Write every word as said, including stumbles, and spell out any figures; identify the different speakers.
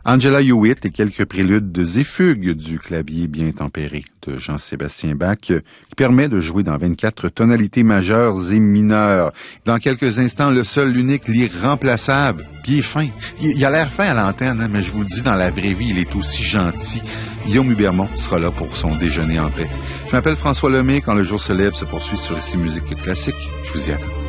Speaker 1: Angela Hewitt et quelques préludes et fugues du clavier bien tempéré de Jean-Sébastien Bach qui permet de jouer dans vingt-quatre tonalités majeures et mineures. Dans quelques instants, le seul, l'unique, l'irremplaçable. Puis il est fin. Il, il a l'air fin à l'antenne, hein, mais je vous le dis, dans la vraie vie, il est aussi gentil. Guillaume Hubermont sera là pour son déjeuner en paix. Je m'appelle François Lemay. Quand le jour se lève, se poursuit sur Ici Musique Classique. Je vous y attends.